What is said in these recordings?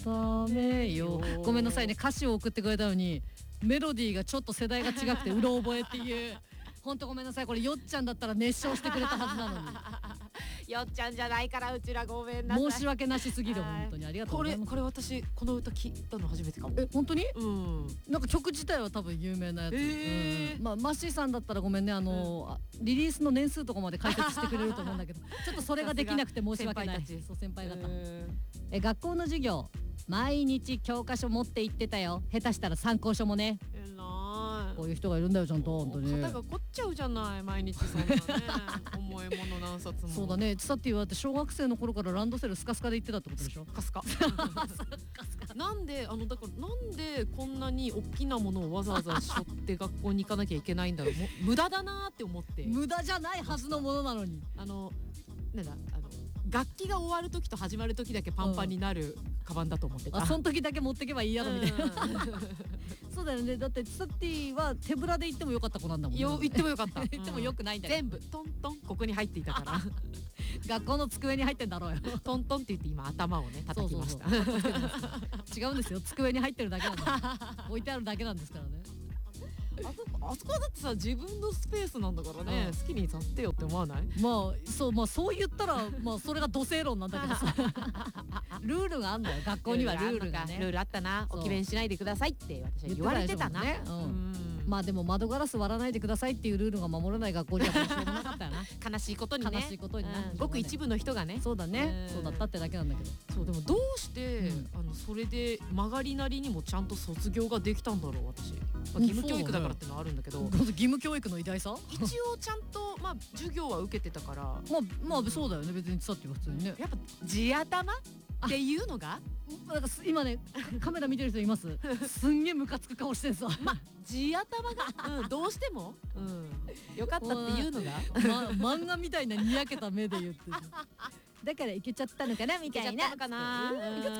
ダメよ。ごめんなさいね、歌詞を送ってくれたのにメロディーがちょっと世代が違くてうろ覚えっていうほんとごめんなさい。これよっちゃんだったら熱唱してくれたはずなのによっちゃんじゃないからうちらごめんなさい。 申し訳なしすぎる。本当にありがとうございます。 これ私この歌聞いたの初めてかも。 本当に？ うんなんか曲自体は多分有名なやつ。まあマッシーさんだったらごめんね、リリースの年数とかまで解説してくれると思うんだけどちょっとそれができなくて申し訳ない。そう先輩方。学校の授業毎日教科書持って行ってたよ。下手したら参考書もね。こういう人がいるんだよちゃんと。本当に肩が凝っちゃうじゃない、毎日そんなね重いもの何冊も。 そうだね。つさって言われて小学生の頃からランドセルスカスカで行ってたってことでしょ。 スカスカなんでだからなんでこんなに大きなものをわざわざ背負って学校に行かなきゃいけないんだろう。無駄だなって思って。 無駄じゃないはずのものなのに。 なんだ楽器が終わる時と始まる時だけパンパンになるカバンだと思ってた。 その時だけ持ってけばいいやろみたいなそうだよね。だってツサッティは手ぶらで行ってもよかった子なんだもんね。 行ってもよかった行ってもよくないんだよ。 全部トントンここに入っていたから学校の机に入ってんだろうよトントンって言って今頭をね叩きました。 違うんですよ。机に入ってるだけなんだ置いてあるだけなんですからね。 あそこはだってさ自分のスペースなんだからね、好きにさせてよって思わない？ まあそう言ったらそれが土星論なんだけどさルールがあんだよ。学校にはルールがね。 ルールあったな。置き弁しないでくださいって私は言われてたな。 まあでも窓ガラス割らないでくださいっていうルールが守れない学校にはもうしょうがなかったよな悲しいことにね。 悲しいことにな。 ごく一部の人がね。 そうだね。そうだったってだけなんだけど。 そうでもどうしてそれで曲がりなりにもちゃんと卒業ができたんだろう私。義務教育だからってのはあるんだけど。 義務教育の偉大さ？ 一応ちゃんと授業は受けてたから。 まあそうだよね。別にさっては普通にね。 やっぱ地頭っていうのが。 なんか今ねカメラ見てる人います？すんげえムカつく顔してんさ。 地頭がどうしてもよかったっていうのが漫画みたいなにやけた目で言ってる。だからいけちゃったのかなみたいな。 いけちゃったのかな。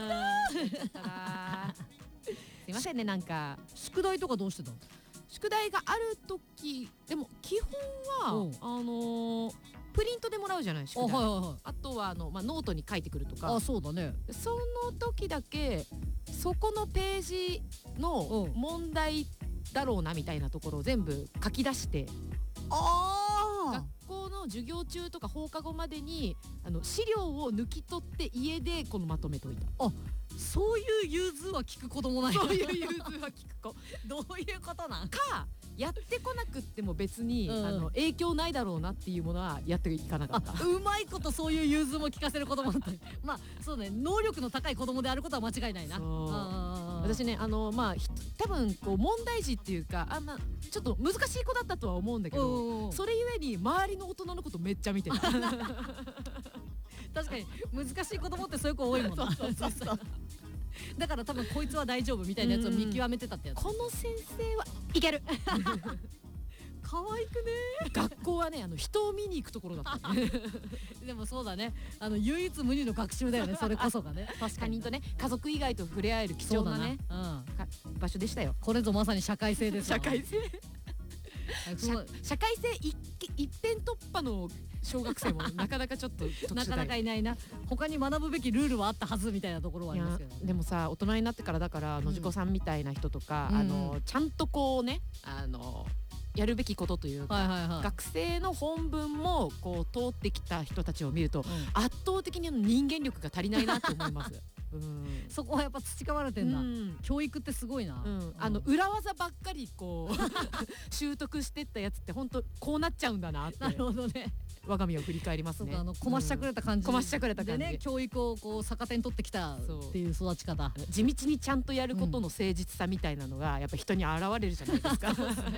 すいませんね。なんか宿題とかどうしてたの？ 宿題がある時でも基本はプリントでもらうじゃない宿題。あとはノートに書いてくるとか。 そうだね。 その時だけそこのページの問題だろうなみたいなところを全部書き出して、学校の授業中とか放課後までに資料を抜き取って家でまとめといた。 そういう融通は聞く子供ない。 そういう融通は聞く子どういうことなんか。やってこなくっても別に影響ないだろうなっていうものはやっていかなかった。 うまいことそういう融通も聞かせる子供ってそうね。能力の高い子供であることは間違いないな。 私ね多分問題児っていうかちょっと難しい子だったとは思うんだけど、それゆえに周りの大人のことめっちゃ見てた。 確かに難しい子供ってそういう子多いもんな。だから多分こいつは大丈夫みたいなやつを見極めてたってやつ。 この先生はいける。 可愛くね。 学校はね人を見に行くところだったね。 でもそうだね。唯一無二の学習だよね。それこそがね。 他人とね家族以外と触れ合える貴重なね場所でしたよ。 これぞまさに社会性です。 社会性社会性一辺突破の小学生もなかなかちょっとなかなかいないな。他に学ぶべきルールはあったはずみたいなところはありますけど。 でもさ大人になってからだからのじこさんみたいな人とかちゃんとやるべきことというか学生の本文も通ってきた人たちを見ると圧倒的に人間力が足りないなと思います。 そこはやっぱ培われてんだ。教育ってすごいな。 裏技ばっかり習得してったやつって本当こうなっちゃうんだなって。 なるほどね。 我が身を振り返りますね。 こましゃくれた感じでね、教育を逆手に取ってきたっていう育ち方。 地道にちゃんとやることの誠実さみたいなのがやっぱ人に現れるじゃないですか。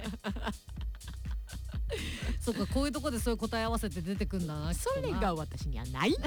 そうか、こういうとこでそういう答え合わせて出てくんだな。 それが私にはないんだな。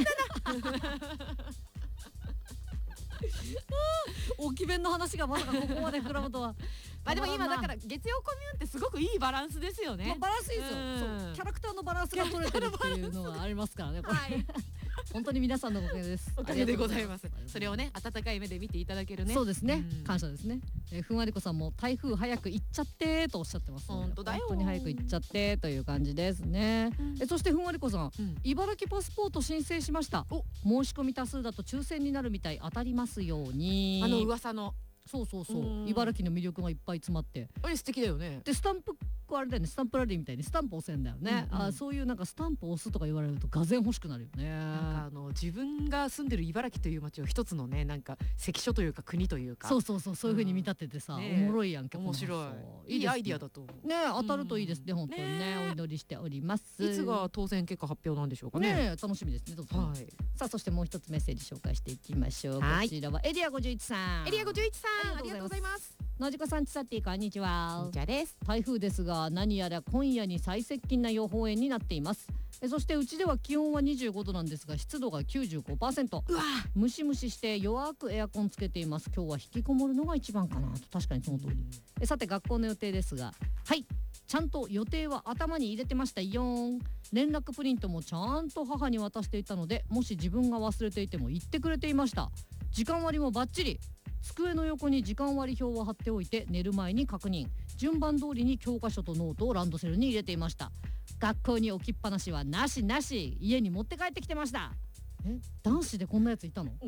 置き弁の話がまさかここまで膨らむとは。 でも今だから月曜コミューンってすごくいいバランスですよね。 バランスいいですよ。キャラクターのバランスが取れてるっていうのはありますからね。 本当に皆さんのおかげです。 おかげでございます。それをね温かい目で見ていただけるね。 そうですね、感謝ですね。ふんわりこさんも台風早く行っちゃってとおっしゃってます。 本当だよ。 本当に早く行っちゃってという感じですね。そしてふんわりこさん、茨城パスポート申請しました。申し込み多数だと抽選になるみたい、当たりますように。 噂の。 そうそうそう、茨城の魅力がいっぱい詰まって、 あれ素敵だよね。 でスタンプあれだよね、スタンプラリーみたいにスタンプ押せんだよね。そういうなんかスタンプ押すとか言われるとがぜん欲しくなるよね。 なんか自分が住んでる茨城という町を一つのね、なんか関所というか国というか、 そうそうそう、そういう風に見立ててさ、おもろいやんけ。 面白い。いいアイディアだと思うね。当たるといいですね、本当にね。お祈りしております。 いつが当選結果発表なんでしょうかね。 楽しみですね。さあ、そしてもう一つメッセージ紹介していきましょう。こちらはエリア51さん。 エリア51さん、ありがとうございます。 のじこさん、ちさっていこんにちは。 こんにちはです。 台風ですが、何やら今夜に最接近な予報円になっています。そしてうちでは気温は25度なんですが、湿度が 95%。ムシムシして弱くエアコンつけています。今日は引きこもるのが一番かなと。確かにその通り。さて、学校の予定ですが、はい、ちゃんと予定は頭に入れてましたよ。連絡プリントもちゃんと母に渡していたので、もし自分が忘れていても言ってくれていました。時間割もバッチリ。机の横に時間割表を貼っておいて、寝る前に確認。順番通りに教科書とノートをランドセルに入れていました。学校に置きっぱなしはなしなし、家に持って帰ってきてました。男子でこんなやついたの？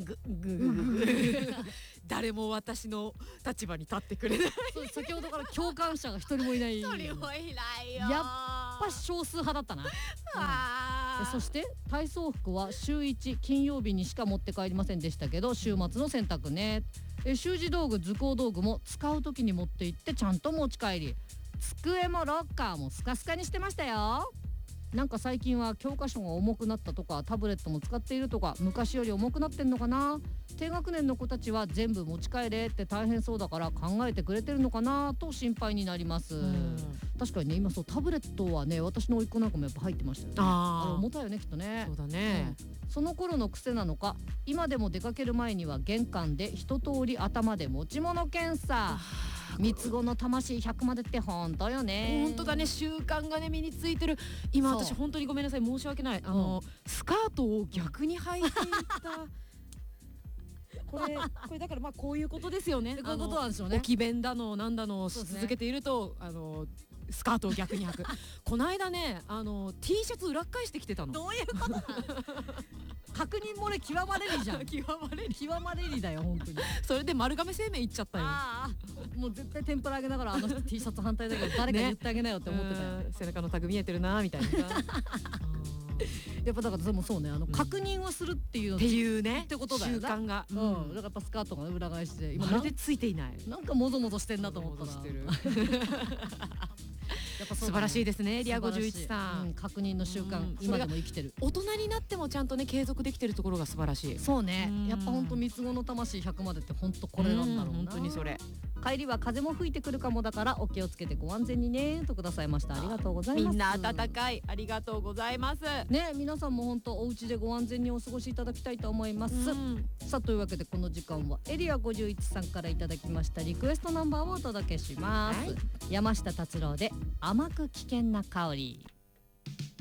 誰も私の立場に立ってくれない。 先ほどから共感者が一人もいない。 一人もいないよ。 やっぱ少数派だったな。そして体操服は週1金曜日にしか持って帰りませんでしたけど、週末の洗濯ね。習字道具、図工道具も使う時に持って行ってちゃんと持ち帰り、机もロッカーもスカスカにしてましたよ。なんか最近は教科書が重くなったとか、タブレットも使っているとか、昔より重くなってんのかな。低学年の子たちは全部持ち帰れって大変そうだから考えてくれてるのかなと心配になります。確かにね、今そうタブレットはね、私の甥っ子なんかもやっぱ入ってましたよね。あれ重たいよね、きっとね。 そうだね。 その頃の癖なのか、今でも出かける前には玄関で一通り頭で持ち物検査。三つ子の魂100までって本当よね。 本当だね、習慣がね身についてる。今私本当にごめんなさい、申し訳ない。スカートを逆に履いていた。これだからまあこういうことですよね。 こういうことなんでしょうね。 置き弁だのなんだのし続けていると、スカートを逆に履く。この間ね、T シャツ裏返してきてたの。 どういうことなの？確認漏れ極まれりじゃん。極まれりだよ本当に。 それで丸亀製麺行っちゃったよ。 もう絶対天ぷらあげながら、あの人 T シャツ反対だけど誰か言ってあげなよって思ってたよ。 背中のタグ見えてるなみたいな。 やっぱだからそうね、確認をするっていうねってことだよな。 習慣が。 だからやっぱスカートが裏返して今まるでついていない。 なんかもぞもぞしてんなと思ったら。やっぱ素晴らしいですね、リア51さん。 確認の習慣、今でも生きてる。 大人になってもちゃんとね継続できてるところが素晴らしい。 そうね、やっぱ本当三つ子の魂100までって本当これなんだろうな。 本当にそれ。 帰りは風も吹いてくるかもだからお気をつけてご安全にねとくださいました。ありがとうございます。 みんな温かい、ありがとうございますね。皆さんも本当お家でご安全にお過ごしいただきたいと思います。さあ、というわけでこの時間はエリア51さんからいただきましたリクエストナンバーをお届けします。山下達郎で甘く危険な香り。